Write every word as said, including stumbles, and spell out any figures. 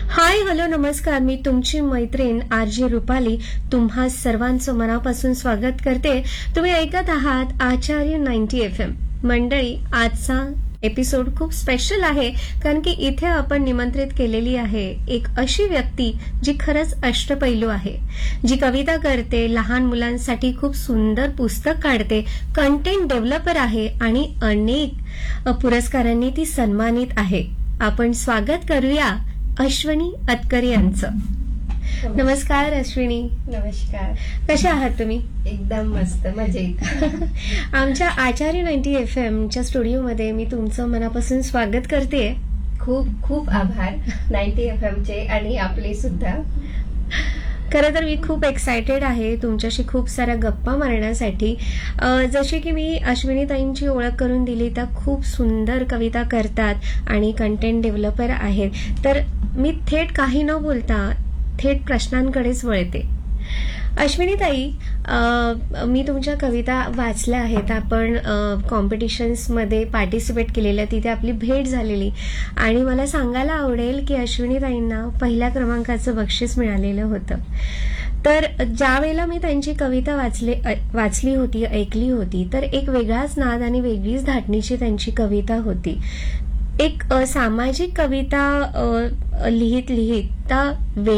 Hi hello नमस्कार. मी तुमची मैत्रीण आरजी रुपाली तुम्हा सर्वांचं मनापासून स्वागत करते. तुम्ही ऐकत आहात आचार्य नाईन्टी एफ एम. मंडळी, आजचा एपिसोड खूप स्पेशल आहे कारण की इथे आपण निमंत्रित केलेली आहे एक अशी व्यक्ती जी खरंच अष्टपैलू आहे, जी कविता करते, लहान मुलांसाठी खूप सुंदर पुस्तक काढते, कंटेंट डेव्हलपर आहे आणि अनेक पुरस्कारांनी ती सन्मानित आहे. आपण स्वागत करूया अश्विनी अतकर यांचं. नमस्कार अश्विनी. नमस्कार. कशा आहात तुम्ही? एकदम मस्त, मजेत. आमच्या आचार्य नाईन्टी एफ एम च्या स्टुडिओमध्ये मी तुमचं मनापासून स्वागत करते. खूप खूप आभार नाईन्टी एफ एम चे आणि आपले सुद्धा. खरं तर मी खूप एक्सायटेड आहे तुमच्याशी खूप साऱ्या गप्पा मारण्यासाठी. जशी की मी अश्विनीताईंची ओळख करून दिली, त्या खूप सुंदर कविता करतात आणि कंटेंट डेव्हलपर आहेत. तर मी थेट काही न बोलता थेट प्रश्नांकडेच वळते. अश्विनीताई, मी तुमच्या कविता वाचल्या आहेत. आपण कॉम्पिटिशन्समध्ये पार्टिसिपेट केलेल्या, तिथे आपली भेट झालेली आणि मला सांगायला आवडेल की अश्विनीताईंना पहिल्या क्रमांकाचं बक्षीस मिळालेलं होतं. तर ज्या वेळेला मी त्यांची कविता वाचले वाचली होती, ऐकली होती, तर एक वेगळाच नाद आणि वेगळीच धाटणीची त्यांची कविता होती. एक सामाजिक कविता लिहित लिहित त्या